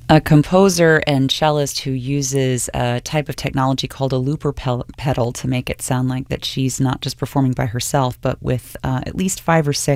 a composer and cellist who uses a type of technology called a looper pedal to make it sound like that she's not just performing by herself, but with at least five or six